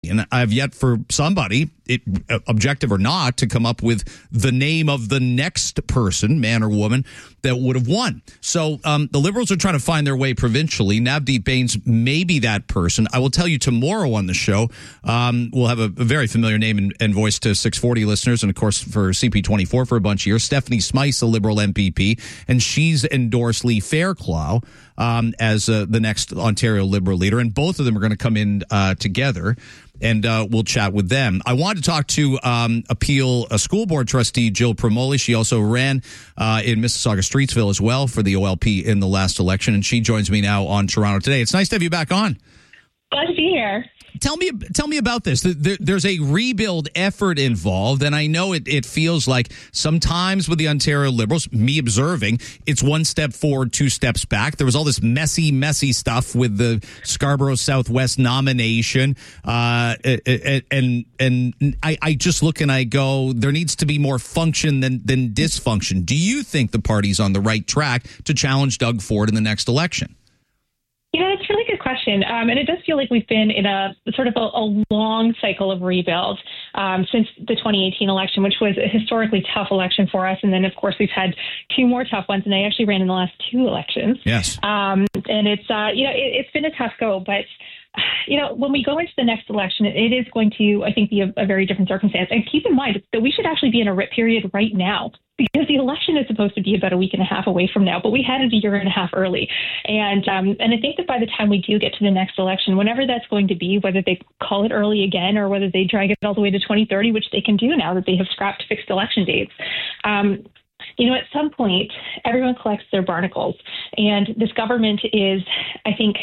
And I've yet for somebody, objective or not, to come up with the name of the next person, man or woman, that would have won. So the Liberals are trying to find their way provincially. Navdeep Bains may be that person. I will tell you tomorrow on the show, we'll have a very familiar name and voice to 640 listeners, and of course for CP24 for a bunch of years, Stephanie Smyce, a Liberal MPP, and she's endorsed Lee Fairclough as the next Ontario Liberal leader, and both of them are going to come in together. And we'll chat with them. I want to talk to Appeal School Board trustee Jill Promoli. She also ran in Mississauga Streetsville as well for the OLP in the last election, and she joins me now on Toronto Today. It's nice to have you back on. Glad to be here. Tell me about this. There's a rebuild effort involved, and I know it feels like sometimes with the Ontario Liberals, me observing, it's one step forward, two steps back. There was all this messy stuff with the Scarborough Southwest nomination, and I just look and I go, there needs to be more function than dysfunction. Do you think the party's on the right track to challenge Doug Ford in the next election? Yeah, it's a really good question. And it does feel like we've been in a sort of a long cycle of rebuild since the 2018 election, which was a historically tough election for us. And then, of course, we've had two more tough ones, and I actually ran in the last two elections. Yes. And it's, it's been a tough go, but when we go into the next election, it is going to, I think, be a very different circumstance. And keep in mind that we should actually be in a RIP period right now, because the election is supposed to be about a week and a half away from now, but we had it a year and a half early. And I think that by the time we do get to the next election, whenever that's going to be, whether they call it early again or whether they drag it all the way to 2030, which they can do now that they have scrapped fixed election dates, at some point, everyone collects their barnacles. And this government is, I think,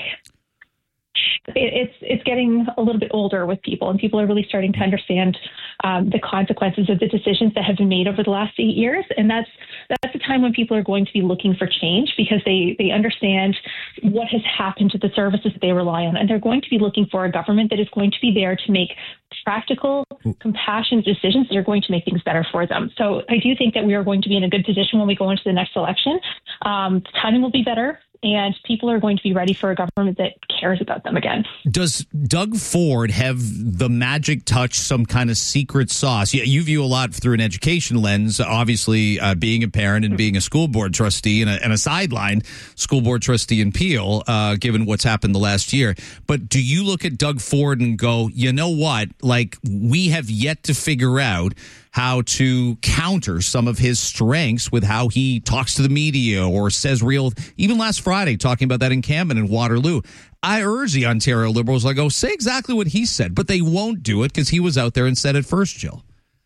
it's getting a little bit older with people, and people are really starting to understand the consequences of the decisions that have been made over the last 8 years. And that's a time when people are going to be looking for change, because they understand what has happened to the services that they rely on. And they're going to be looking for a government that is going to be there to make practical, compassionate decisions that are going to make things better for them. So I do think that we are going to be in a good position when we go into the next election. Timing will be better, and people are going to be ready for a government that cares about them again. Does Doug Ford have the magic touch, some kind of secret sauce? You view a lot through an education lens, obviously being a parent and being a school board trustee and a sidelined school board trustee in Peel, given what's happened the last year. But do you look at Doug Ford and go, you know what, like, we have yet to figure out how to counter some of his strengths with how he talks to the media or says even last Friday, talking about that encampment in Waterloo. I urge the Ontario Liberals, I go, say exactly what he said, but they won't do it because he was out there and said it first, Jill.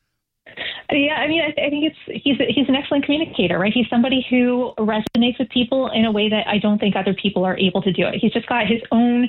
Yeah, I mean, I think he's an excellent communicator, right? He's somebody who resonates with people in a way that I don't think other people are able to do it. He's just got his own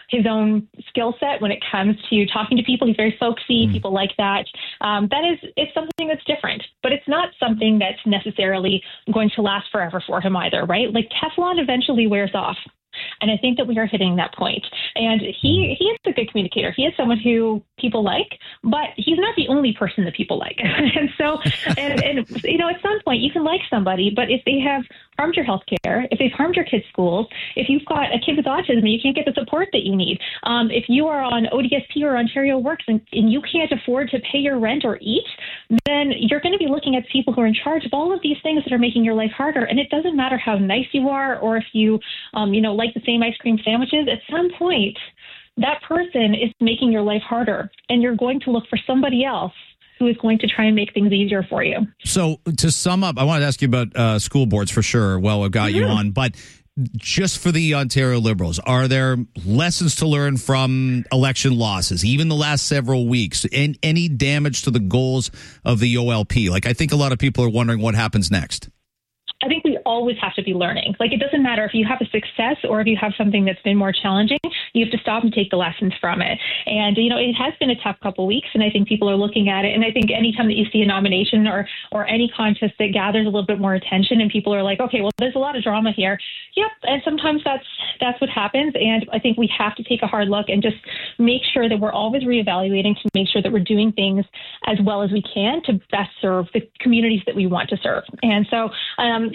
skill set when it comes to talking to people. He's very folksy. People like that. It's something that's different, but it's not something that's necessarily going to last forever for him either, right? Like, Teflon eventually wears off. And I think that we are hitting that point. And he is a good communicator. He is someone who people like, but he's not the only person that people like. And so, and at some point you can like somebody, but if they have harmed your health care, if they've harmed your kids' schools, if you've got a kid with autism and you can't get the support that you need, if you are on ODSP or Ontario Works and you can't afford to pay your rent or eat, then you're going to be looking at people who are in charge of all of these things that are making your life harder. And it doesn't matter how nice you are or if you, like the same ice cream sandwiches. At some point, that person is making your life harder, and you're going to look for somebody else who is going to try and make things easier for you. So to sum up, I wanted to ask you about school boards for sure. Well, I've got you on, but just for the Ontario Liberals, are there lessons to learn from election losses, even the last several weeks, and any damage to the goals of the OLP? Like, I think a lot of people are wondering what happens next. I think we always have to be learning. Like, it doesn't matter if you have a success or if you have something that's been more challenging, you have to stop and take the lessons from it. And, it has been a tough couple of weeks, and I think people are looking at it. And I think anytime that you see a nomination or any contest that gathers a little bit more attention and people are like, okay, well, there's a lot of drama here. Yep. And sometimes that's what happens. And I think we have to take a hard look and just make sure that we're always reevaluating to make sure that we're doing things as well as we can to best serve the communities that we want to serve. And so, I think that's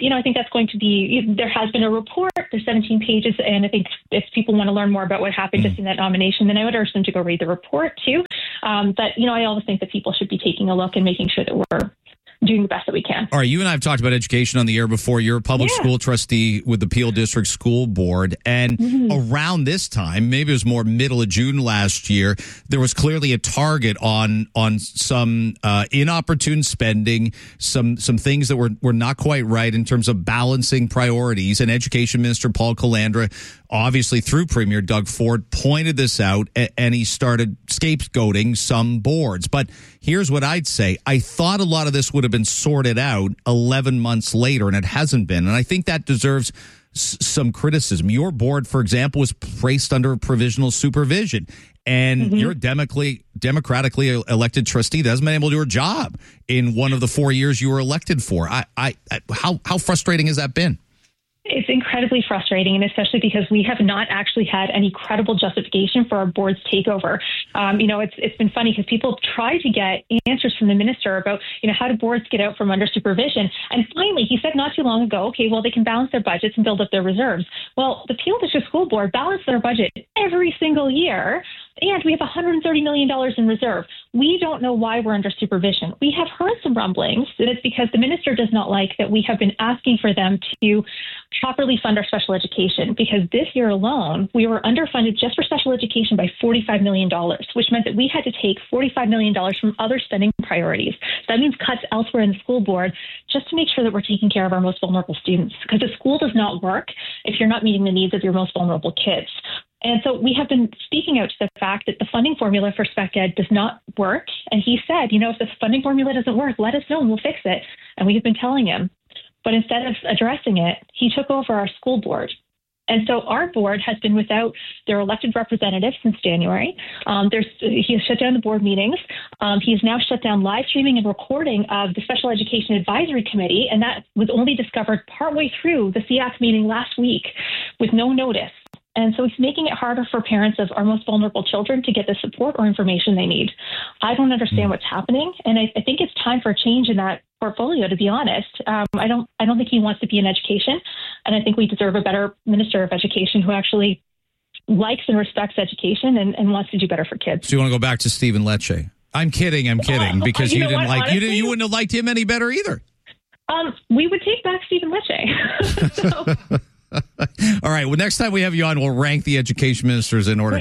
that's going to be, there has been a report, there's 17 pages, and I think if people want to learn more about what happened just in that nomination, then I would urge them to go read the report too. But, I always think that people should be taking a look and making sure that we're doing the best that we can. All right, you and I have talked about education on the air before. You're a public school trustee with the Peel District School Board. And around this time, maybe it was more middle of June last year, there was clearly a target on some inopportune spending, some things that were not quite right in terms of balancing priorities. And Education Minister Paul Calandra, obviously through Premier Doug Ford, pointed this out, and he started scapegoating some boards. But here's what I'd say. I thought a lot of this would have been sorted out 11 months later, and it hasn't been. And I think that deserves some criticism. Your board, for example, was placed under provisional supervision, and you're a democratically elected trustee that hasn't been able to do her job in one of the 4 years you were elected for. How frustrating has that been? It's incredibly frustrating, and especially because we have not actually had any credible justification for our board's takeover. It's been funny because people try to get answers from the minister about, how do boards get out from under supervision? And finally, he said not too long ago, okay, well, they can balance their budgets and build up their reserves. Well, the Peel District School Board balanced their budget every single year, and we have $130 million in reserve. We don't know why we're under supervision. We have heard some rumblings that it's because the minister does not like that we have been asking for them to properly fund our special education, because this year alone, we were underfunded just for special education by $45 million, which meant that we had to take $45 million from other spending priorities. So that means cuts elsewhere in the school board just to make sure that we're taking care of our most vulnerable students, because the school does not work if you're not meeting the needs of your most vulnerable kids. And so we have been speaking out to the fact that the funding formula for Spec Ed does not work. And he said, if the funding formula doesn't work, let us know and we'll fix it. And we have been telling him. But instead of addressing it, he took over our school board. And so our board has been without their elected representative since January. He has shut down the board meetings. He has now shut down live streaming and recording of the Special Education Advisory Committee. And that was only discovered partway through the CEAC meeting last week with no notice. And so he's making it harder for parents of our most vulnerable children to get the support or information they need. I don't understand what's happening, and I think it's time for a change in that portfolio, to be honest. I don't think he wants to be in education, and I think we deserve a better Minister of Education who actually likes and respects education and wants to do better for kids. So you want to go back to Stephen Lecce? I'm kidding, because you wouldn't have liked him any better either. We would take back Stephen Lecce. All right. Well, next time we have you on, we'll rank the education ministers in order.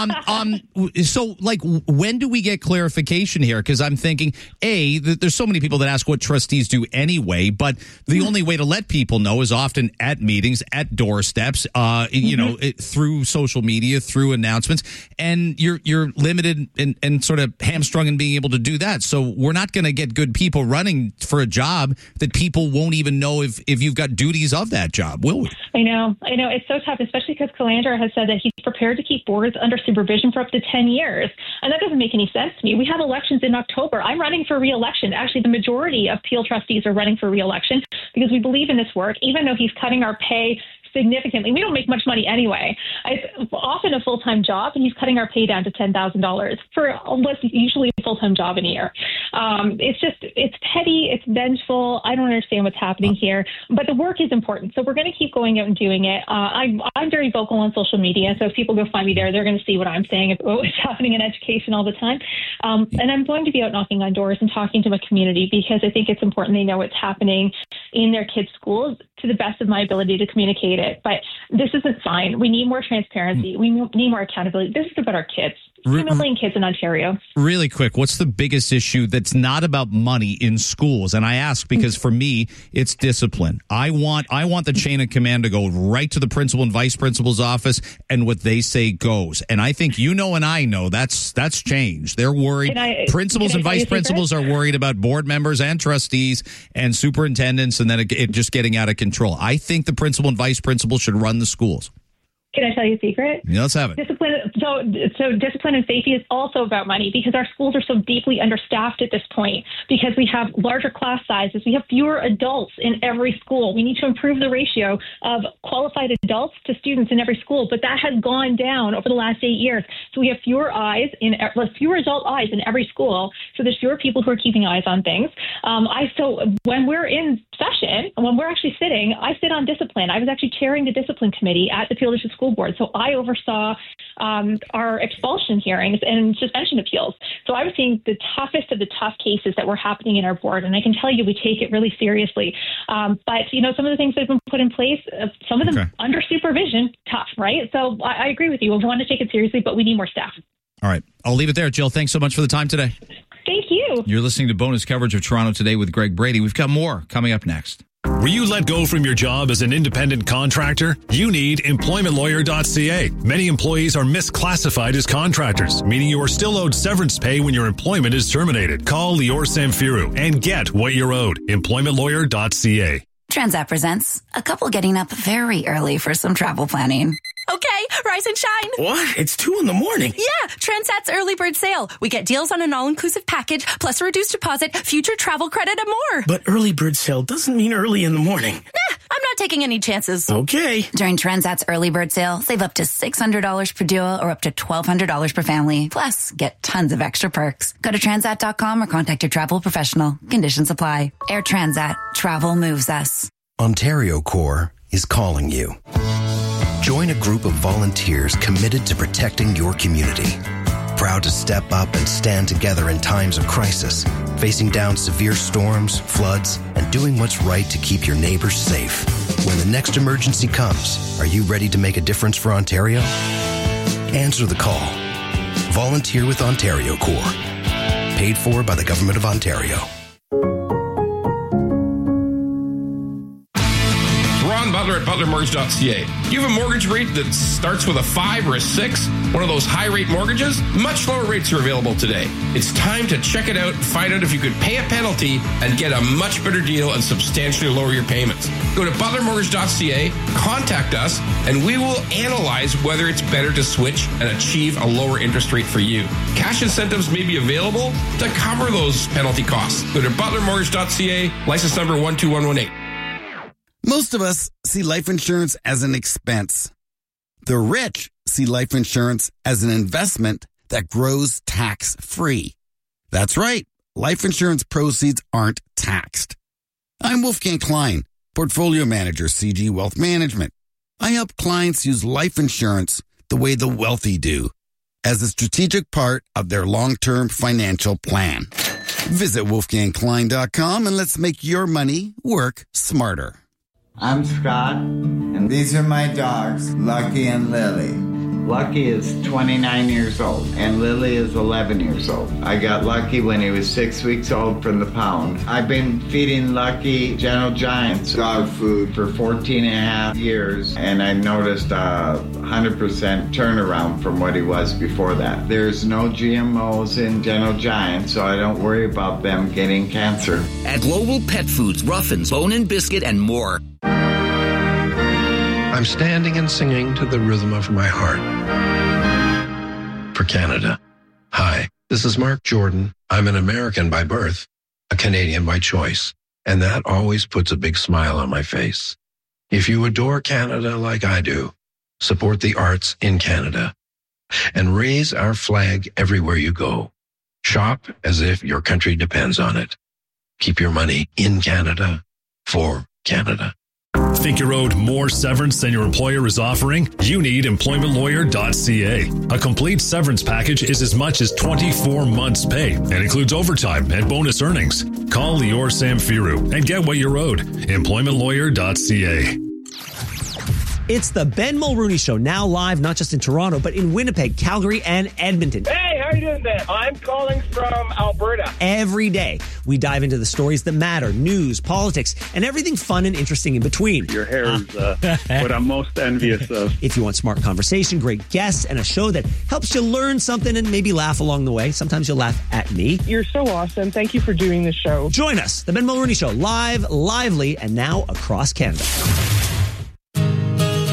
So, when do we get clarification here? Because I'm thinking, there's so many people that ask what trustees do anyway, but the only way to let people know is often at meetings, at doorsteps, through social media, through announcements, and you're limited and sort of hamstrung in being able to do that. So we're not going to get good people running for a job that people won't even know if you've got duties of that job, will we? I know. It's so tough, especially because Calandra has said that he's prepared to keep boards under supervision for up to 10 years. And that doesn't make any sense to me. We have elections in October. I'm running for re-election. Actually, the majority of Peel trustees are running for re-election because we believe in this work, even though he's cutting our pay significantly. We don't make much money anyway. It's often a full-time job, and he's cutting our pay down to $10,000 for what's usually a full-time job in a year. It's petty, it's vengeful. I don't understand what's happening here, but the work is important. So we're going to keep going out and doing it. I'm very vocal on social media, so if people go find me there, they're going to see what I'm saying about what's happening in education all the time. And I'm going to be out knocking on doors and talking to my community, because I think it's important they know what's happening in their kids' schools to the best of my ability to communicate it. But this isn't fine. We need more transparency. We need more accountability. This is about our kids. 2 million kids in Ontario. Really quick, what's the biggest issue that's not about money in schools? And I ask because for me, it's discipline. I want the chain of command to go right to the principal and vice principal's office, and what they say goes. And I think and I know that's changed. They're worried. Principals and vice principals are worried about board members and trustees and superintendents, and then it just getting out of control. I think the principal and vice principal should run the schools. Can I tell you a secret? Yeah, let's have it. Discipline. So discipline and safety is also about money because our schools are so deeply understaffed at this point because we have larger class sizes. We have fewer adults in every school. We need to improve the ratio of qualified adults to students in every school, but that has gone down over the last 8 years. So we have fewer adult eyes in every school. So there's fewer people who are keeping eyes on things. So when we're in session, when we're actually sitting, I sit on discipline. I was actually chairing the discipline committee at the Peel District School Board. So I oversaw our expulsion hearings and suspension appeals. So I was seeing the toughest of the tough cases that were happening in our board. And I can tell you, we take it really seriously. But, some of the things that have been put in place, some of them under supervision, tough, right? So I agree with you. We want to take it seriously, but we need more staff. All right. I'll leave it there. Jill, thanks so much for the time today. Thank you. You're listening to bonus coverage of Toronto Today with Greg Brady. We've got more coming up next. Were you let go from your job as an independent contractor? You need employmentlawyer.ca. Many employees are misclassified as contractors, meaning you are still owed severance pay when your employment is terminated. Call Lior Samfiru and get what you're owed. Employmentlawyer.ca. Transat presents a couple getting up very early for some travel planning. Okay, rise and shine. What? It's 2 a.m. Yeah, Transat's early bird sale. We get deals on an all-inclusive package, plus a reduced deposit, future travel credit, and more. But early bird sale doesn't mean early in the morning. Nah, I'm not taking any chances. Okay. During Transat's early bird sale, save up to $600 per duo or up to $1,200 per family. Plus, get tons of extra perks. Go to Transat.com or contact your travel professional. Conditions apply. Air Transat. Travel moves us. Ontario Corps is calling you. Join a group of volunteers committed to protecting your community. Proud to step up and stand together in times of crisis, facing down severe storms, floods, and doing what's right to keep your neighbors safe. When the next emergency comes, are you ready to make a difference for Ontario? Answer the call. Volunteer with Ontario Corps. Paid for by the Government of Ontario. Butler at butlermortgage.ca. You have a mortgage rate that starts with a 5 or a 6, one of those high-rate mortgages? Much lower rates are available today. It's time to check it out and find out if you could pay a penalty and get a much better deal and substantially lower your payments. Go to butlermortgage.ca, contact us, and we will analyze whether it's better to switch and achieve a lower interest rate for you. Cash incentives may be available to cover those penalty costs. Go to butlermortgage.ca, license number 12118. Most of us see life insurance as an expense. The rich see life insurance as an investment that grows tax-free. That's right. Life insurance proceeds aren't taxed. I'm Wolfgang Klein, Portfolio Manager, CG Wealth Management. I help clients use life insurance the way the wealthy do, as a strategic part of their long-term financial plan. Visit wolfgangklein.com and let's make your money work smarter. I'm Scott, and these are my dogs, Lucky and Lily. Lucky is 29 years old, and Lily is 11 years old. I got Lucky when he was 6 weeks old from the pound. I've been feeding Lucky Gentle Giants dog food for 14 and a half years, and I noticed a 100% turnaround from what he was before that. There's no GMOs in Gentle Giants, so I don't worry about them getting cancer. At Global Pet Foods, Ruffins, Bone and Biscuit, and more. I'm standing and singing to the rhythm of my heart. For Canada. Hi, this is Mark Jordan. I'm an American by birth, a Canadian by choice, and that always puts a big smile on my face. If you adore Canada like I do, support the arts in Canada and raise our flag everywhere you go. Shop as if your country depends on it. Keep your money in Canada for Canada. Think you're owed more severance than your employer is offering? You need employmentlawyer.ca. A complete severance package is as much as 24 months' pay and includes overtime and bonus earnings. Call Lior Samfiru and get what you're owed. Employmentlawyer.ca. It's the Ben Mulrooney Show, now live not just in Toronto, but in Winnipeg, Calgary, and Edmonton. Hey, how you doing, Ben? I'm calling from Alberta. Every day, we dive into the stories that matter, news, politics, and everything fun and interesting in between. Your hair is what I'm most envious of. If you want smart conversation, great guests, and a show that helps you learn something and maybe laugh along the way, sometimes you'll laugh at me. You're so awesome. Thank you for doing the show. Join us, the Ben Mulrooney Show, live, lively, and now across Canada.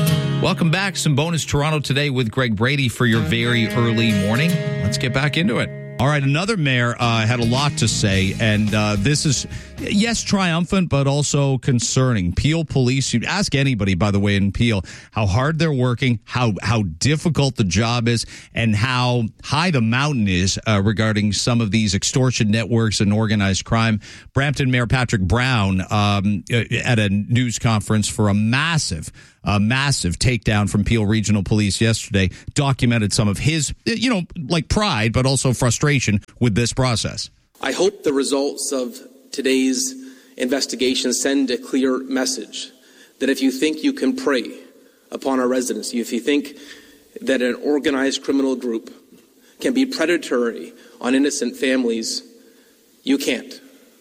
Welcome back. Some bonus Toronto today with Greg Brady for your very early morning. Let's get back into it. All right, another mayor had a lot to say, and this is, yes, triumphant, but also concerning. Peel Police, you ask anybody, by the way, in Peel, how hard they're working, how difficult the job is, and how high the mountain is regarding some of these extortion networks and organized crime. Brampton Mayor Patrick Brown at a news conference for a massive takedown from Peel Regional Police yesterday, documented some of his, like pride, but also frustration with this process. I hope the results of today's investigation send a clear message that if you think you can prey upon our residents, if you think that an organized criminal group can be predatory on innocent families, you can't.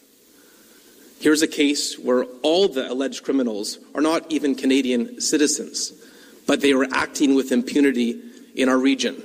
Here's a case where all the alleged criminals are not even Canadian citizens, but they are acting with impunity in our region.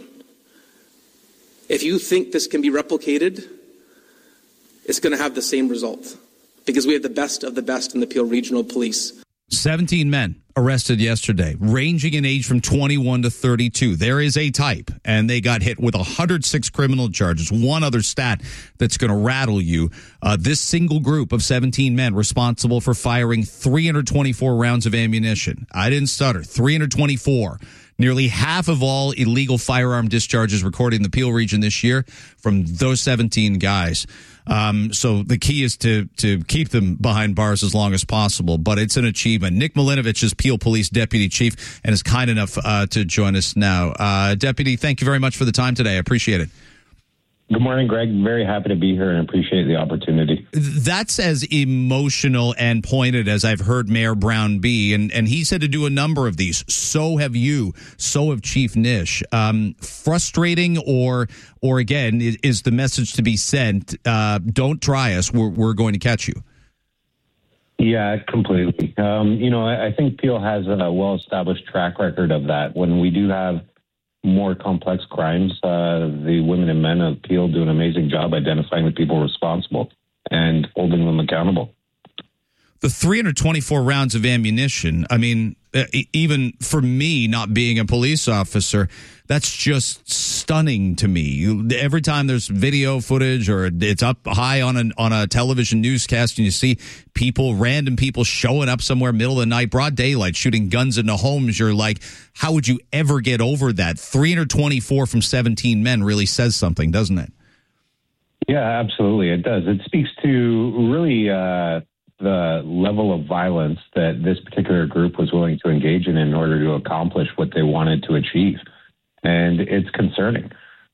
If you think this can be replicated, it's going to have the same result, because we have the best of the best in the Peel Regional Police. 17 men arrested yesterday, ranging in age from 21 to 32. There is a type, and they got hit with 106 criminal charges. One other stat that's going to rattle you. This single group of 17 men responsible for firing 324 rounds of ammunition. I didn't stutter. 324. Nearly half of all illegal firearm discharges recorded in the Peel region this year from those 17 guys. So the key is to keep them behind bars as long as possible, but it's an achievement. Nick Milinovich is Peel Police Deputy Chief and is kind enough to join us now. Deputy, thank you very much for the time today. I appreciate it. Good morning, Greg. Very happy to be here and appreciate the opportunity. That's as emotional and pointed as I've heard Mayor Brown be, and he said to do a number of these. So have you. So have Chief Nish. Frustrating or again, is the message to be sent, don't try us, we're going to catch you? Yeah, completely. I think Peel has a well-established track record of that. When we do have more complex crimes, the women and men of Peel do an amazing job identifying the people responsible and holding them accountable. The 324 rounds of ammunition, I mean, even for me, not being a police officer, that's just stunning to me. Every time there's video footage or it's up high on a television newscast and you see random people showing up somewhere middle of the night, broad daylight, shooting guns into homes, you're like, how would you ever get over that? 324 from 17 men really says something, doesn't it? Yeah, absolutely. It does. It speaks to really the level of violence that this particular group was willing to engage in order to accomplish what they wanted to achieve. And it's concerning.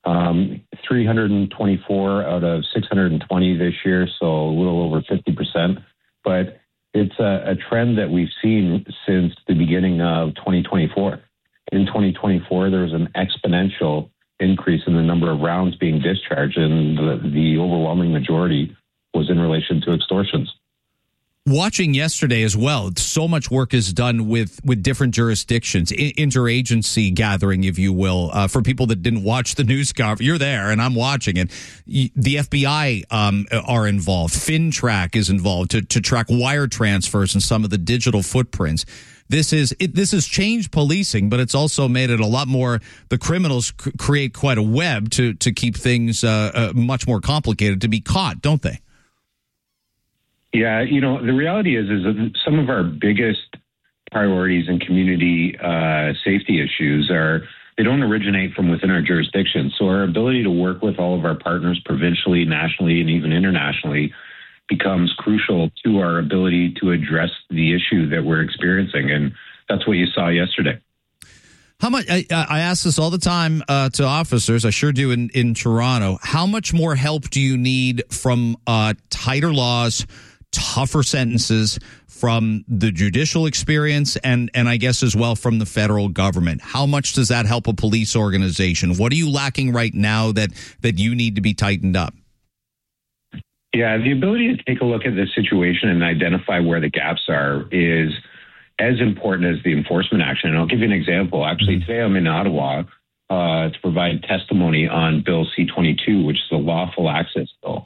324 out of 620 this year, so a little over 50%. But it's a trend that we've seen since the beginning of 2024. In 2024, there was an exponential increase in the number of rounds being discharged, and the overwhelming majority was in relation to extortions. Watching yesterday as well, so much work is done with different jurisdictions, interagency gathering, if you will, for people that didn't watch the news coverage. You're there, and I'm watching it. The FBI are involved. FinTrack is involved to track wire transfers and some of the digital footprints. This has changed policing, but it's also made it a lot more. The criminals create quite a web to keep things much more complicated to be caught, don't they? Yeah, the reality is that some of our biggest priorities in community safety issues they don't originate from within our jurisdiction. So our ability to work with all of our partners provincially, nationally, and even internationally becomes crucial to our ability to address the issue that we're experiencing. And that's what you saw yesterday. How much? I ask this all the time to officers. I sure do in Toronto. How much more help do you need from tighter laws, tougher sentences, from the judicial experience, and I guess as well from the federal government? How much does that help a police organization? What are you lacking right now that you need to be tightened up? Yeah, the ability to take a look at the situation and identify where the gaps are is as important as the enforcement action. And I'll give you an example. Actually, today I'm in Ottawa to provide testimony on Bill C-22, which is the lawful access bill.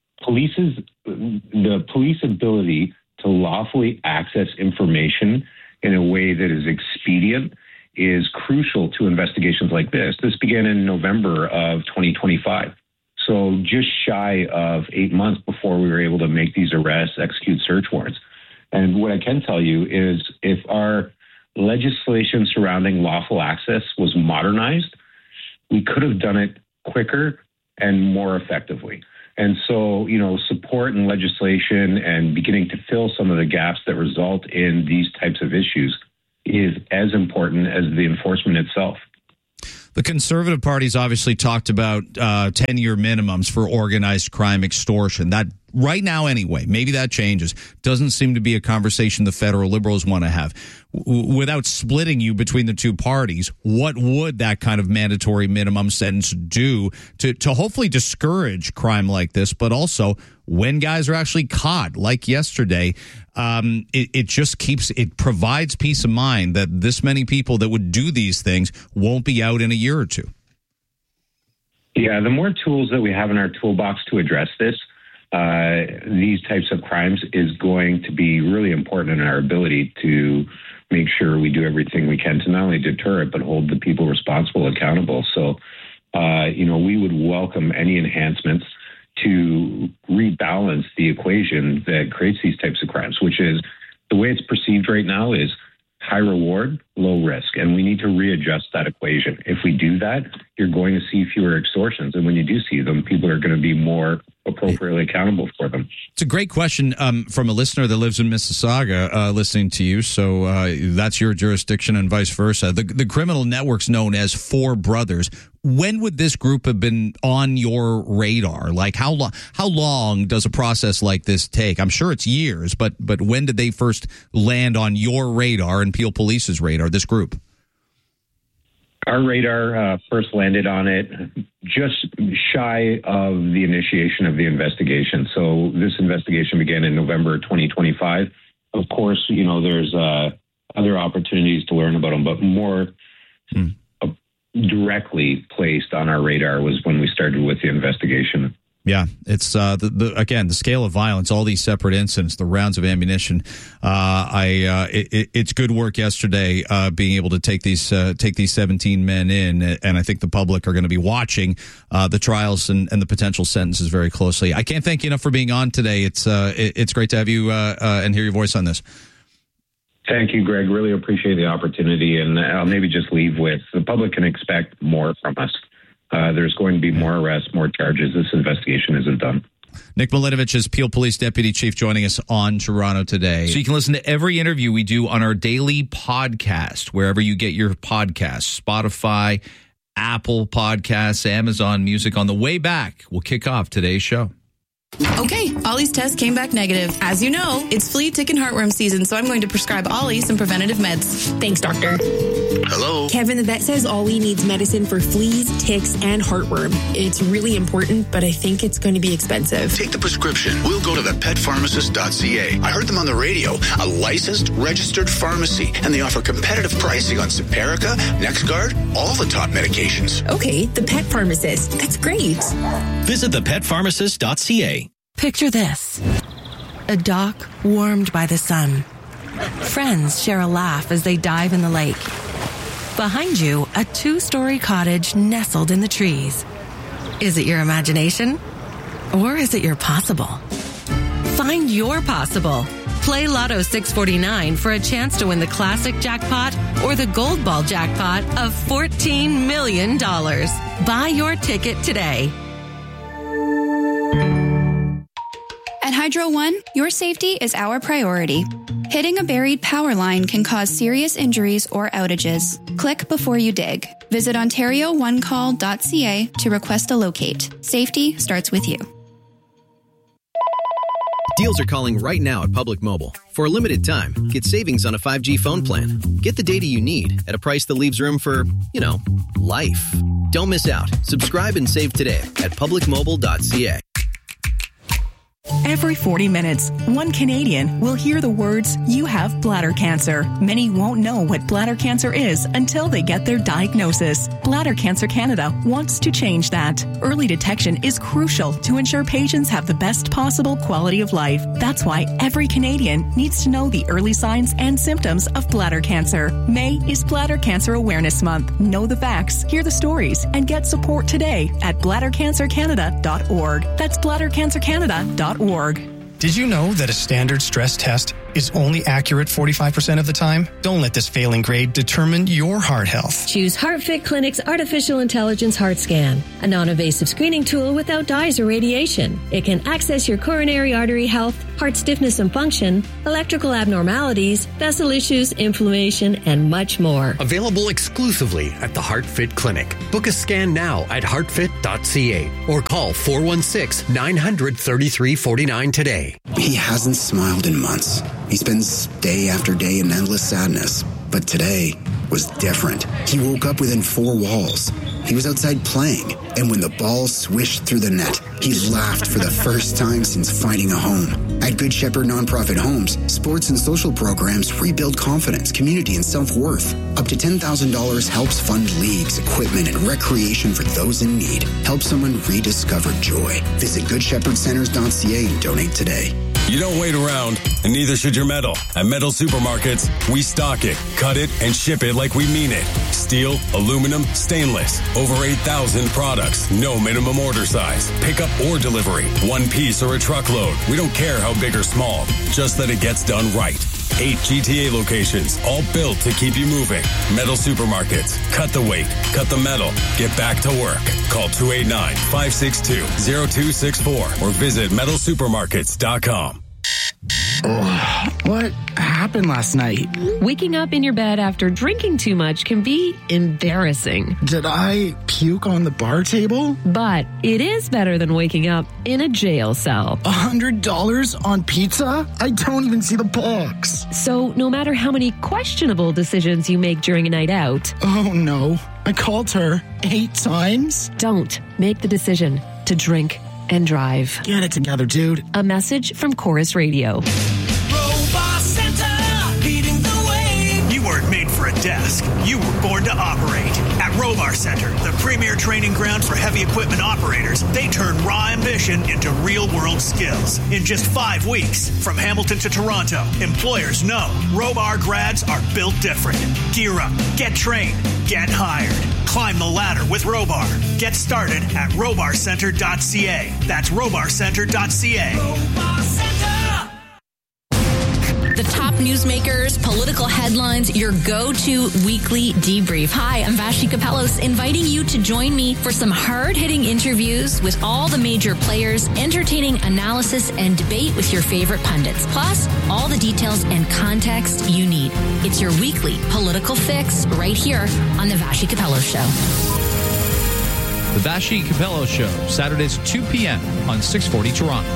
The police ability to lawfully access information in a way that is expedient is crucial to investigations like this. This began in November of 2025. So just shy of 8 months before we were able to make these arrests, execute search warrants. And what I can tell you is if our legislation surrounding lawful access was modernized, we could have done it quicker and more effectively. And so, support and legislation and beginning to fill some of the gaps that result in these types of issues is as important as the enforcement itself. The Conservative Party's obviously talked about 10-year minimums for organized crime extortion. That right now anyway, maybe that changes. Doesn't seem to be a conversation the federal Liberals want to have. Without splitting you between the two parties, what would that kind of mandatory minimum sentence do to hopefully discourage crime like this, but also when guys are actually caught, like yesterday, it provides peace of mind that this many people that would do these things won't be out in a year or two? Yeah, the more tools that we have in our toolbox to address this, these types of crimes is going to be really important in our ability to make sure we do everything we can to not only deter it, but hold the people responsible accountable. So, we would welcome any enhancements to rebalance the equation that creates these types of crimes, which is the way it's perceived right now is high reward, low risk. And we need to readjust that equation. If we do that, you're going to see fewer extortions. And when you do see them, people are going to be more appropriately accountable for them. It's a great question from a listener that lives in Mississauga listening to you. So that's your jurisdiction and vice versa. The criminal network's known as Four Brothers. When would this group have been on your radar? Like how long does a process like this take? I'm sure it's years, but when did they first land on your radar and Peel Police's radar, this group? Our radar first landed on it just shy of the initiation of the investigation. So this investigation began in November 2025. Of course, there's other opportunities to learn about them, but more directly placed on our radar was when we started with the investigation. Yeah, it's the scale of violence, all these separate incidents, the rounds of ammunition. It's good work yesterday being able to take these 17 men in, and I think the public are going to be watching the trials and the potential sentences very closely. I can't thank you enough for being on today. It's great to have you and hear your voice on this. Thank you, Greg. Really appreciate the opportunity, and I'll maybe just leave with the public can expect more from us. There's going to be more arrests, more charges. This investigation isn't done. Nick Milinovich is Peel Police Deputy Chief joining us on Toronto Today. So you can listen to every interview we do on our daily podcast, wherever you get your podcasts, Spotify, Apple Podcasts, Amazon Music. On the way back, we'll kick off today's show. Okay, Ollie's test came back negative. As you know, it's flea, tick, and heartworm season, so I'm going to prescribe Ollie some preventative meds. Thanks, doctor. Hello? Kevin, the vet says Ollie needs medicine for fleas, ticks, and heartworm. It's really important, but I think it's going to be expensive. Take the prescription. We'll go to thepetpharmacist.ca. I heard them on the radio. A licensed, registered pharmacy, and they offer competitive pricing on Simparica, NexGard, all the top medications. Okay, the Pet Pharmacist. That's great. Visit thepetpharmacist.ca. Picture this. A dock warmed by the sun. Friends share a laugh as they dive in the lake. Behind you, a 2-story cottage nestled in the trees. Is it your imagination? Or is it your possible? Find your possible. Play Lotto 649 for a chance to win the classic jackpot or the gold ball jackpot of $14 million. Buy your ticket today. At Hydro One, your safety is our priority. Hitting a buried power line can cause serious injuries or outages. Click before you dig. Visit OntarioOneCall.ca to request a locate. Safety starts with you. Deals are calling right now at Public Mobile. For a limited time, get savings on a 5G phone plan. Get the data you need at a price that leaves room for, life. Don't miss out. Subscribe and save today at publicmobile.ca. Every 40 minutes, one Canadian will hear the words, "You have bladder cancer." Many won't know what bladder cancer is until they get their diagnosis. Bladder Cancer Canada wants to change that. Early detection is crucial to ensure patients have the best possible quality of life. That's why every Canadian needs to know the early signs and symptoms of bladder cancer. May is Bladder Cancer Awareness Month. Know the facts, hear the stories, and get support today at bladdercancercanada.org. That's bladdercancercanada.org. Did you know that a standard stress test is only accurate 45% of the time? Don't let this failing grade determine your heart health. Choose HeartFit Clinic's Artificial Intelligence Heart Scan, a non-invasive screening tool without dyes or radiation. It can access your coronary artery health, heart stiffness and function, electrical abnormalities, vessel issues, inflammation, and much more. Available exclusively at the HeartFit Clinic. Book a scan now at heartfit.ca or call 416-900-3349 today. He hasn't smiled in months. He spends day after day in endless sadness. But today was different. He woke up within four walls. He was outside playing, and when the ball swished through the net, he laughed for the first time since finding a home. At Good Shepherd Nonprofit Homes, sports and social programs rebuild confidence, community, and self-worth. Up to $10,000 helps fund leagues, equipment, and recreation for those in need. Help someone rediscover joy. Visit GoodShepherdCenters.ca and donate today. You don't wait around, and neither should your metal. At Metal Supermarkets, we stock it, cut it, and ship it like we mean it. Steel, aluminum, stainless. Over 8,000 products. No minimum order size. Pickup or delivery. One piece or a truckload. We don't care how big or small. Just that it gets done right. 8 GTA locations, all built to keep you moving. Metal Supermarkets. Cut the weight. Cut the metal. Get back to work. Call 289-562-0264 or visit metalsupermarkets.com. What happened last night? Waking up in your bed after drinking too much can be embarrassing. Did I puke on the bar table? But it is better than waking up in a jail cell. $100 on pizza? I don't even see the box. So no matter how many questionable decisions you make during a night out. Oh no, I called her 8 times. Don't make the decision to drink and drive. Get it together, dude. A message from Chorus Radio. Robot Center, leading the way. You weren't made for a desk. You were born to operate. At Robar Center, the premier training ground for heavy equipment operators, they turn raw ambition into real-world skills. In just 5 weeks, from Hamilton to Toronto, employers know Robar grads are built different. Gear up, get trained, get hired. Climb the ladder with Robar. Get started at robarcenter.ca. That's robarcenter.ca. Robar Center. The top newsmakers, political headlines, your go-to weekly debrief. Hi, I'm Vashi Kapellos, inviting you to join me for some hard-hitting interviews with all the major players, entertaining analysis and debate with your favorite pundits. Plus, all the details and context you need. It's your weekly political fix right here on the Vashi Kapellos Show. The Vashi Kapellos Show, Saturdays at 2 p.m. on 640 Toronto.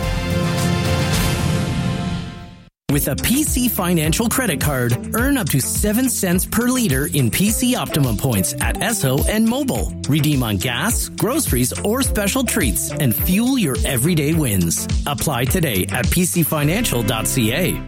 With a PC Financial credit card, earn up to 7 cents per liter in PC Optimum points at Esso and Mobile. Redeem on gas, groceries, or special treats and fuel your everyday wins. Apply today at pcfinancial.ca.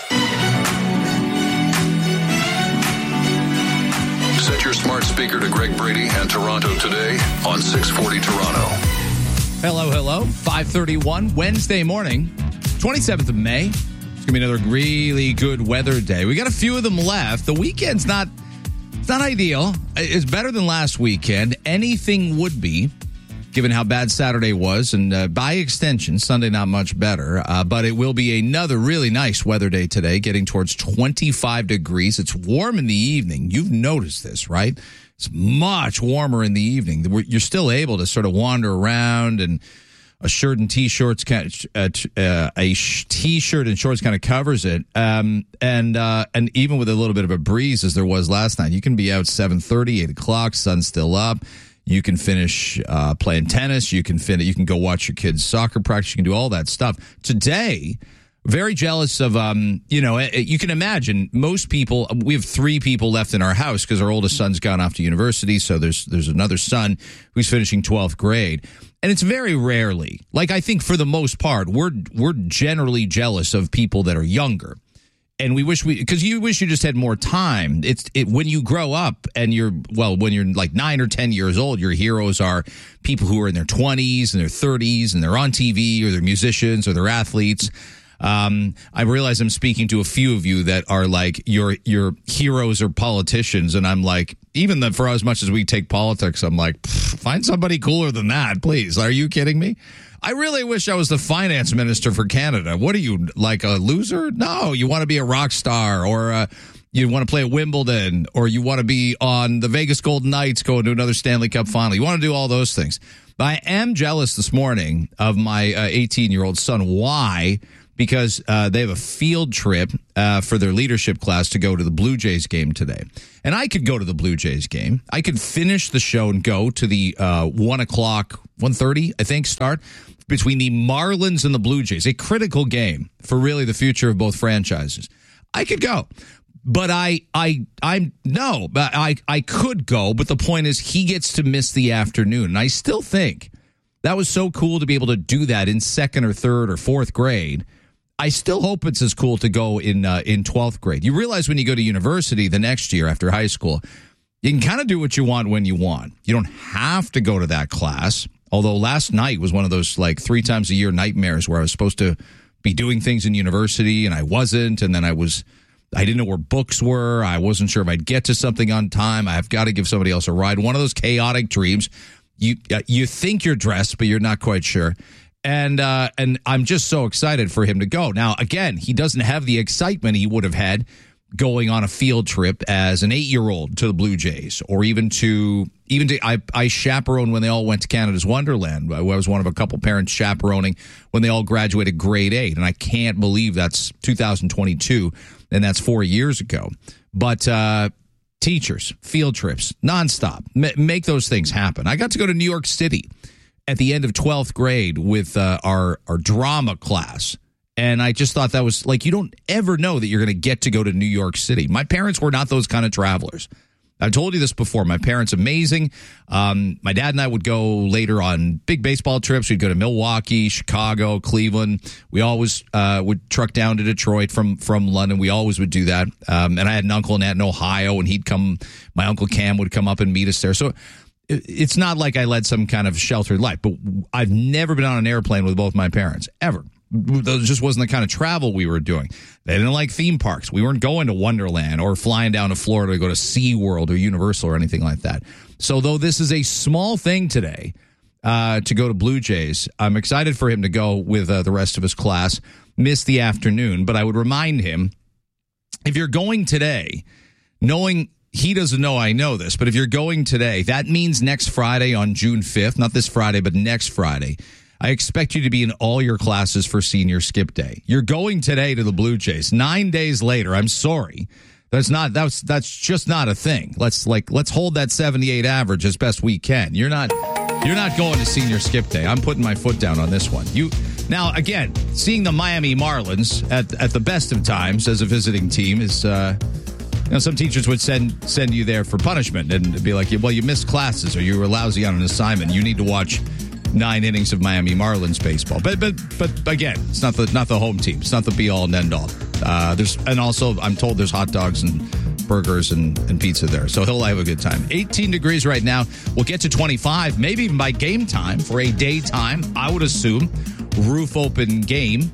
Set your smart speaker to Greg Brady and Toronto today on 640 Toronto. Hello. 5:31 Wednesday morning, 27th of May. It's going to be another really good weather day. We got a few of them left. The weekend's not ideal. It's better than last weekend. Anything would be, given how bad Saturday was. And by extension, Sunday not much better. But it will be another really nice weather day today, getting towards 25 degrees. It's warm in the evening. You've noticed this, right? It's much warmer in the evening. You're still able to sort of wander around, and a shirt and t-shirts, a t-shirt and shorts kind of covers it. And even with a little bit of a breeze as there was last night, you can be out 7:30, 8 o'clock, sun's still up. You can finish playing tennis. You can go watch your kids' soccer practice. You can do all that stuff. Today, Very jealous of, you can imagine most people, we have 3 people left in our house because our oldest son's gone off to university. So there's another son who's finishing 12th grade. And it's very rarely, like I think for the most part, we're generally jealous of people that are younger. And because you wish you just had more time. When you grow up and when you're like 9 or 10 years old, your heroes are people who are in their 20s and their 30s and they're on TV or they're musicians or they're athletes. I realize I'm speaking to a few of you that are like your heroes or politicians. And I'm like, even for as much as we take politics, I'm like, find somebody cooler than that, please. Are you kidding me? I really wish I was the finance minister for Canada. What are you, like a loser? No, you want to be a rock star or you want to play at Wimbledon or you want to be on the Vegas Golden Knights going to another Stanley Cup final. You want to do all those things. But I am jealous this morning of my 18-year-old son. Why? Because they have a field trip for their leadership class to go to the Blue Jays game today. And I could go to the Blue Jays game. I could finish the show and go to the 1:30, I think, start between the Marlins and the Blue Jays, a critical game for really the future of both franchises. I could go. But I could go, but the point is he gets to miss the afternoon. And I still think that was so cool to be able to do that in 2nd or 3rd or 4th grade. I still hope it's as cool to go in 12th grade. You realize when you go to university the next year after high school, you can kind of do what you want when you want. You don't have to go to that class. Although last night was one of those like 3 times a year nightmares where I was supposed to be doing things in university and I wasn't. And then I didn't know where books were. I wasn't sure if I'd get to something on time. I've got to give somebody else a ride. One of those chaotic dreams. You think you're dressed, but you're not quite sure. And I'm just so excited for him to go. Now, again, he doesn't have the excitement he would have had going on a field trip as an 8-year-old to the Blue Jays, or even to I chaperoned when they all went to Canada's Wonderland. I was one of a couple parents chaperoning when they all graduated grade 8, and I can't believe that's 2022, and that's 4 years ago. But teachers, field trips, nonstop, make those things happen. I got to go to New York City at the end of 12th grade with our drama class. And I just thought that was like, you don't ever know that you're going to get to go to New York City. My parents were not those kind of travelers. I've told you this before. My parents, amazing. My dad and I would go later on big baseball trips. We'd go to Milwaukee, Chicago, Cleveland. We always would truck down to Detroit from London. We always would do that. And I had an uncle and aunt in Ohio, and he'd come. My Uncle Cam would come up and meet us there. So it's not like I led some kind of sheltered life, but I've never been on an airplane with both my parents, ever. That just wasn't the kind of travel we were doing. They didn't like theme parks. We weren't going to Wonderland or flying down to Florida to go to SeaWorld or Universal or anything like that. So though this is a small thing today to go to Blue Jays, I'm excited for him to go with the rest of his class, miss the afternoon. But I would remind him, if you're going today, knowing he doesn't know I know this, but if you're going today, that means next Friday on June 5th, not this Friday, but next Friday, I expect you to be in all your classes for senior skip day. You're going today to the Blue Jays. 9 days later, I'm sorry. That's just not a thing. Let's hold that 78 average as best we can. You're not going to senior skip day. I'm putting my foot down on this one. Now again, seeing the Miami Marlins at the best of times as a visiting team is some teachers would send you there for punishment and be like, well, you missed classes or you were lousy on an assignment. You need to watch 9 innings of Miami Marlins baseball. But again, it's not the home team. It's not the be all and end all. Also I'm told there's hot dogs and burgers and pizza there. So he'll have a good time. 18 degrees right now. We'll get to 25, maybe even by game time for a daytime, I would assume, roof open game.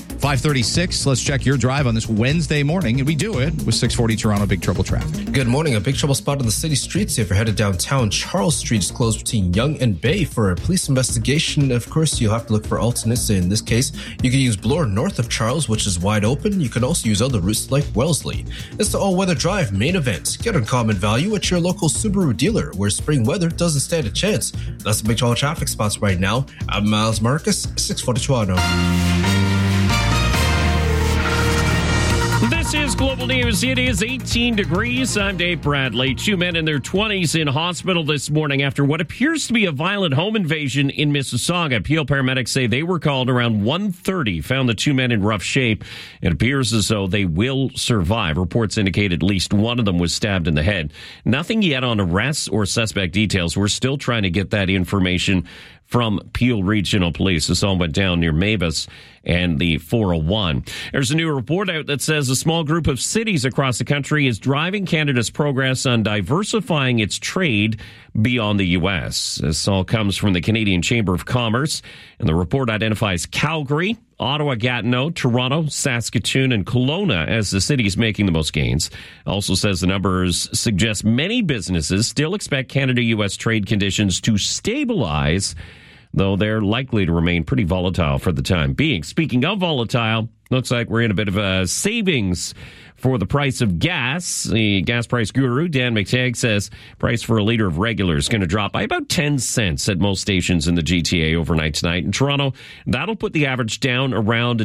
5:36. Let's check your drive on this Wednesday morning, and we do it with 640 Toronto Big Trouble traffic. Good morning. A big trouble spot on the city streets. If you're headed downtown, Charles Street is closed between Yonge and Bay for a police investigation. Of course, you'll have to look for alternates. In this case, you can use Bloor north of Charles, which is wide open. You can also use other routes like Wellesley. It's the all-weather drive main event. Get uncommon value at your local Subaru dealer, where spring weather doesn't stand a chance. That's the big trouble traffic spots right now. I'm Miles Marcus, 640 Toronto. This is Global News. It is 18 degrees. I'm Dave Bradley. 2 men in their 20s in hospital this morning after what appears to be a violent home invasion in Mississauga. Peel paramedics say they were called around 1:30, found the 2 men in rough shape. It appears as though they will survive. Reports indicate at least one of them was stabbed in the head. Nothing yet on arrests or suspect details. We're still trying to get that information from Peel Regional Police. This all went down near Mavis and the 401. There's a new report out that says a small group of cities across the country is driving Canada's progress on diversifying its trade beyond the U.S. This all comes from the Canadian Chamber of Commerce, and the report identifies Calgary, Ottawa, Gatineau, Toronto, Saskatoon, and Kelowna as the cities making the most gains. Also says the numbers suggest many businesses still expect Canada-U.S. trade conditions to stabilize, though they're likely to remain pretty volatile for the time being. Speaking of volatile, looks like we're in a bit of a savings for the price of gas. The gas price guru, Dan McTagg, says price for a liter of regular is going to drop by about 10 cents at most stations in the GTA overnight tonight. In Toronto, that'll put the average down around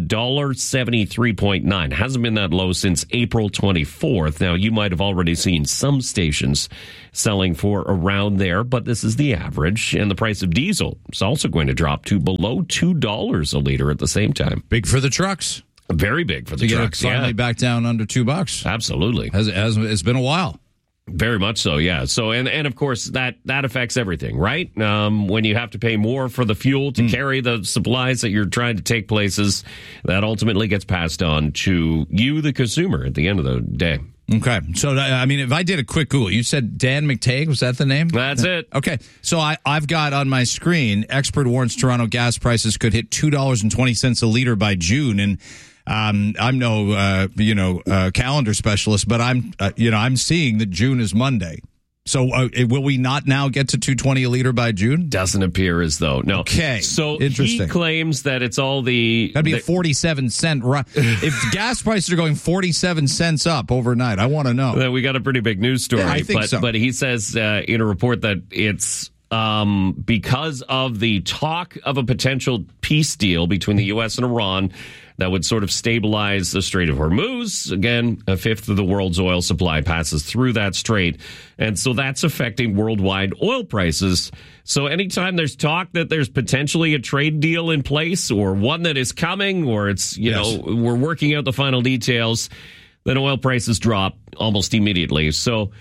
$1.73.9. Hasn't been that low since April 24th. Now, you might have already seen some stations selling for around there, but this is the average. And the price of diesel is also going to drop to below $2 a liter at the same time. Big for the trucks. Very big for the trucks. Finally back down under $2. Absolutely. It's been a while. Very much so, yeah. So, and of course, that affects everything, right? When you have to pay more for the fuel to carry the supplies that you're trying to take places, that ultimately gets passed on to you, the consumer, at the end of the day. Okay. So, I mean, if I did a quick Google, you said Dan McTagg, was that the name? That's it. Okay. So I've got on my screen, expert warns Toronto gas prices could hit $2.20 a liter by June. And I'm no, calendar specialist, but I'm seeing that June is Monday. So will we not now get to $2.20 a liter by June? Doesn't appear as though. No. Okay. So interesting. He claims that it's all the... That'd be a 47-cent run. If gas prices are going 47 cents up overnight, I want to know. Well, we got a pretty big news story. Yeah, I think so. But he says in a report that it's because of the talk of a potential peace deal between the U.S. and Iran that would sort of stabilize the Strait of Hormuz. Again, a fifth of the world's oil supply passes through that strait. And so that's affecting worldwide oil prices. So anytime there's talk that there's potentially a trade deal in place or one that is coming or it's, we're working out the final details, then oil prices drop almost immediately. So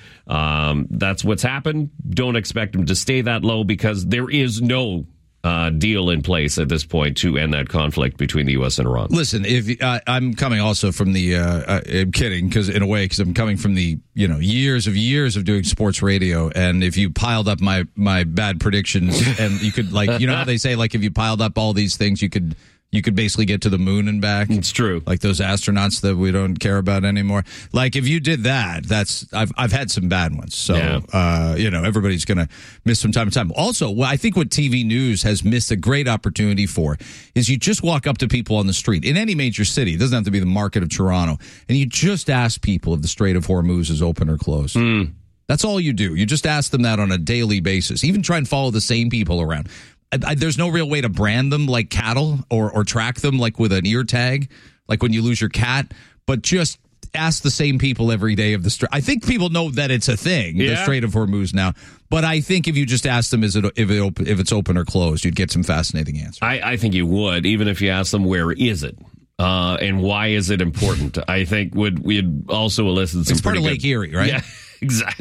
that's what's happened. Don't expect them to stay that low because there is no deal in place at this point to end that conflict between the U.S. and Iran. Listen, if I'm coming also from the, I'm kidding, because in a way, because I'm coming from the, years of doing sports radio, and if you piled up my bad predictions, and you could, like, how they say, like, if you piled up all these things, you could basically get to the moon and back. It's true. Like those astronauts that we don't care about anymore. Like if you did that, I've had some bad ones. So, everybody's going to miss from time to time. Also, I think what TV news has missed a great opportunity for is you just walk up to people on the street in any major city. It doesn't have to be the market of Toronto. And you just ask people if the Strait of Hormuz is open or closed. That's all you do. You just ask them that on a daily basis. Even try and follow the same people around. There's no real way to brand them like cattle or track them like with an ear tag, like when you lose your cat, but just ask the same people every day of the Strait. I think people know that it's a thing, the Strait of Hormuz now, but I think if you just ask them if it's open or closed, you'd get some fascinating answers. I think you would, even if you ask them where is it and why is it important. I think we'd also elicit some. It's part of Lake Erie, right? Yeah. Exactly.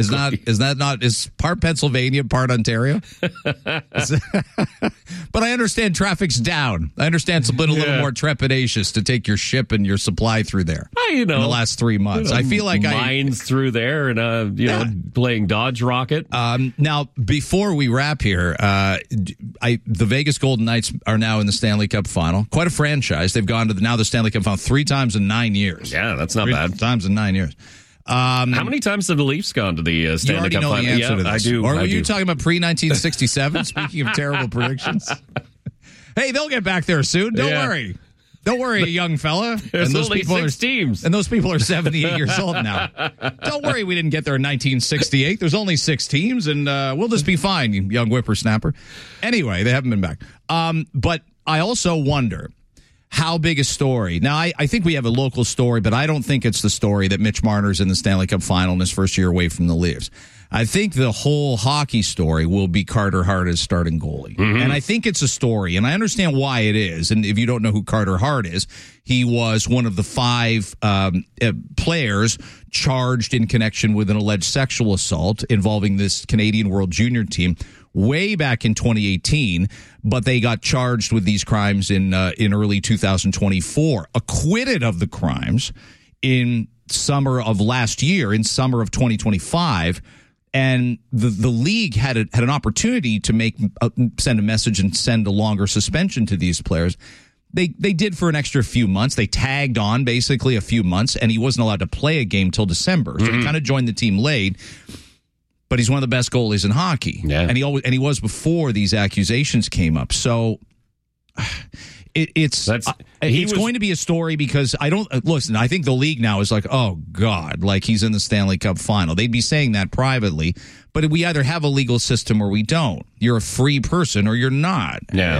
Is part Pennsylvania, part Ontario? But I understand traffic's down. I understand it's been a little more trepidatious to take your ship and your supply through there in the last 3 months. I feel like mines through there and, playing Dodge Rocket. Now, before we wrap here, the Vegas Golden Knights are now in the Stanley Cup final. Quite a franchise. They've gone to the Stanley Cup final 3 times in 9 years. Yeah, that's not bad. 3 times in 9 years. How many times have the Leafs gone to the Stanley Cup final? You already know the answer to this. I do. Or were you talking about pre-1967? Speaking of terrible predictions. Hey, they'll get back there soon. Don't worry. Don't worry, young fella. There's only 6 teams. And those people are 78 years old now. Don't worry, we didn't get there in 1968. There's only 6 teams, and we'll just be fine, you young whippersnapper. Anyway, they haven't been back. But I also wonder, how big a story? Now, I think we have a local story, but I don't think it's the story that Mitch Marner's in the Stanley Cup final in his first year away from the Leafs. I think the whole hockey story will be Carter Hart as starting goalie. Mm-hmm. And I think it's a story, and I understand why it is. And if you don't know who Carter Hart is, he was one of the 5 players charged in connection with an alleged sexual assault involving this Canadian World Junior team way back in 2018, but they got charged with these crimes in early 2024, acquitted of the crimes in summer of last year, in summer of 2025. And the league had an opportunity to send a message and send a longer suspension to these players. They did for an extra few months. They tagged on basically a few months, and he wasn't allowed to play a game till December. So he kind of joined the team late. But he's one of the best goalies in hockey, and he was before these accusations came up. So it's going to be a story because I don't listen. I think the league now is like, oh God, like he's in the Stanley Cup final. They'd be saying that privately, but we either have a legal system or we don't. You're a free person or you're not. Yeah.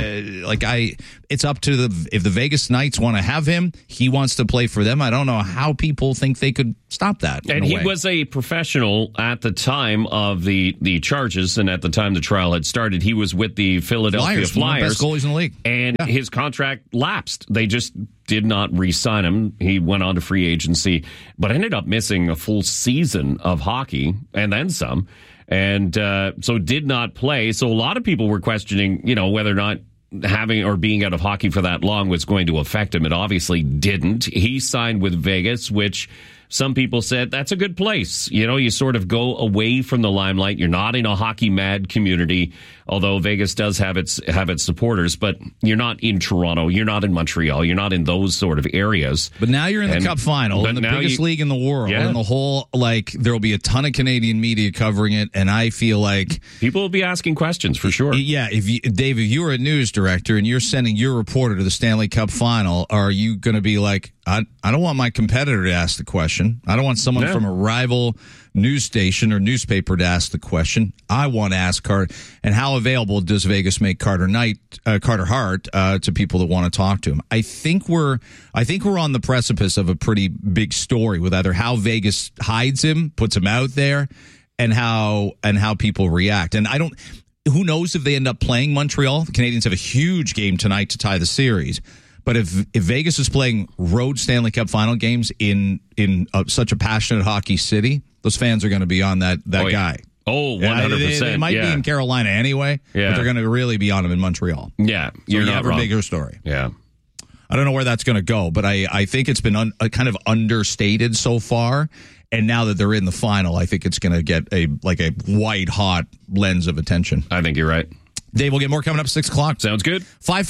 It's up to if the Vegas Knights want to have him, he wants to play for them. I don't know how people think they could stop that. And he was a professional at the time of the charges, and at the time the trial had started, he was with the Philadelphia Flyers. One of the best goalies in the league. And his contract lapsed. They just did not re-sign him. He went on to free agency, but ended up missing a full season of hockey and then some. And so did not play. So a lot of people were questioning, whether or not having or being out of hockey for that long was going to affect him. It obviously didn't. He signed with Vegas, which some people said that's a good place. You sort of go away from the limelight. You're not in a hockey mad community, although Vegas does have its supporters, but you're not in Toronto. You're not in Montreal. You're not in those sort of areas. But now you're in the Cup final, in the biggest league in the world, and the whole, there'll be a ton of Canadian media covering it, and I feel like people will be asking questions for sure. Yeah, Dave, if you were a news director and you're sending your reporter to the Stanley Cup final, are you going to be like, I don't want my competitor to ask the question. I don't want someone from a rival news station or newspaper to ask the question. I want to ask Carter. And how available does Vegas make Carter Hart to people that want to talk to him? I think we're on the precipice of a pretty big story with either how Vegas hides him, puts him out there, and how people react. And who knows if they end up playing Montreal? The Canadiens have a huge game tonight to tie the series. But if Vegas is playing road Stanley Cup final games in such a passionate hockey city, those fans are going to be on that guy. Oh, 100%. They might be in Carolina anyway, but they're going to really be on him in Montreal. Yeah, so you have a bigger story. Yeah. I don't know where that's going to go, but I think it's been kind of understated so far. And now that they're in the final, I think it's going to get a white-hot lens of attention. I think you're right. Dave, we'll get more coming up at 6 o'clock. Sounds good.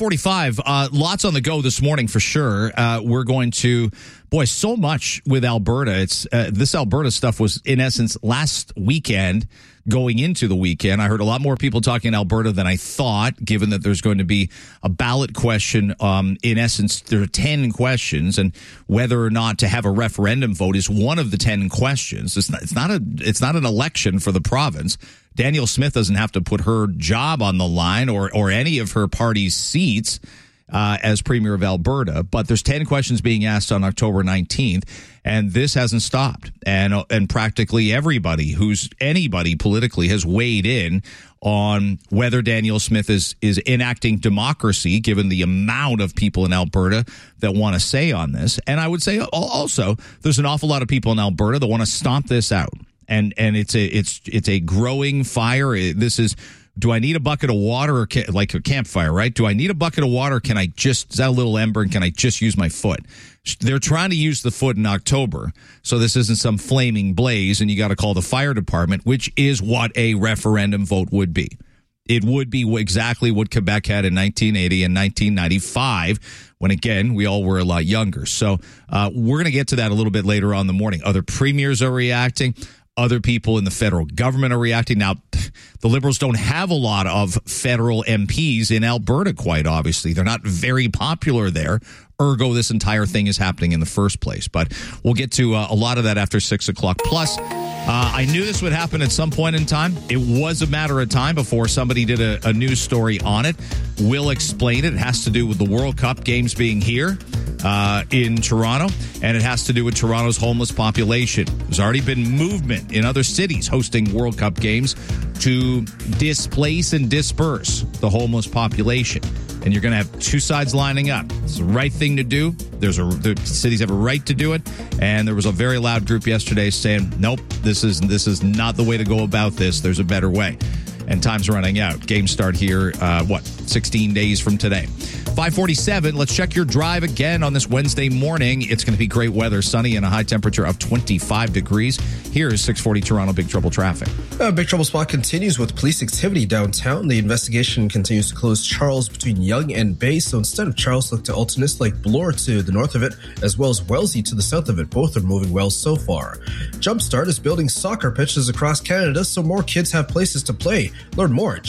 5:45. Lots on the go this morning for sure. We're going to, so much with Alberta. It's this Alberta stuff was, in essence, last weekend going into the weekend. I heard a lot more people talking in Alberta than I thought, given that there's going to be a ballot question. In essence, there are 10 questions, and whether or not to have a referendum vote is one of the 10 questions. It's not an election for the province. Danielle Smith doesn't have to put her job on the line or any of her party's seats as Premier of Alberta. But there's 10 questions being asked on October 19th, and this hasn't stopped. And practically anybody politically has weighed in on whether Danielle Smith is enacting democracy, given the amount of people in Alberta that want to say on this. And I would say also there's an awful lot of people in Alberta that want to stomp this out. And it's a growing fire. This is, do I need a bucket of water or like a campfire, right? Do I need a bucket of water? Is that a little ember, and can I just use my foot? They're trying to use the foot in October, so this isn't some flaming blaze, and you got to call the fire department, which is what a referendum vote would be. It would be exactly what Quebec had in 1980 and 1995, when, again, we all were a lot younger. So we're going to get to that a little bit later on in the morning. Other premiers are reacting. Other people in the federal government are reacting. Now, the Liberals don't have a lot of federal MPs in Alberta, quite obviously. They're not very popular there. Ergo, this entire thing is happening in the first place. But we'll get to a lot of that after 6 o'clock. Plus, I knew this would happen at some point in time. It was a matter of time before somebody did a news story on it. We'll explain it. It has to do with the World Cup games being here in Toronto, and it has to do with Toronto's homeless population. There's already been movement in other cities hosting World Cup games to displace and disperse the homeless population. And you're going to have two sides lining up. It's the right thing to do. The cities have a right to do it. And there was a very loud group yesterday saying, nope, this is not the way to go about this. There's a better way. And time's running out. Games start here, 16 days from today. 5:47. Let's check your drive again on this Wednesday morning. It's going to be great weather, sunny, and a high temperature of 25 degrees. Here's 640 Toronto Big Trouble traffic. Big Trouble spot continues with police activity downtown. The investigation continues to close Charles between Yonge and Bay. So instead of Charles, look to alternates like Bloor to the north of it, as well as Wellesley to the south of it. Both are moving well so far. Jumpstart is building soccer pitches across Canada so more kids have places to play. Learn more at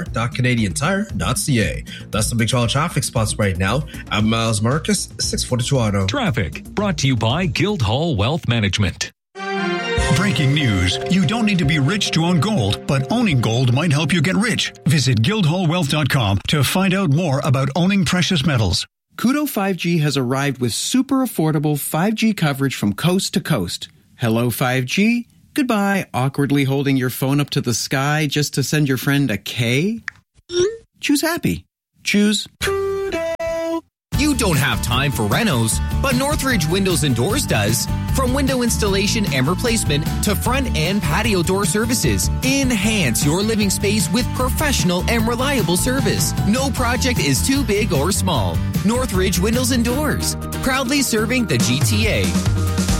jumpstart.canadiantire.ca. That's the Big Trouble traffic spots right now. I'm Miles Marcus, 640 Toronto. Traffic brought to you by Guildhall Wealth Management. Breaking news. You don't need to be rich to own gold, but owning gold might help you get rich. Visit guildhallwealth.com to find out more about owning precious metals. Koodo 5G has arrived with super affordable 5G coverage from coast to coast. Hello 5G. Goodbye, awkwardly holding your phone up to the sky just to send your friend a K. Choose happy. Choose Koodo. You don't have time for renos, but Northridge Windows and Doors does. From window installation and replacement to front and patio door services, enhance your living space with professional and reliable service. No project is too big or small. Northridge Windows and Doors, proudly serving the GTA.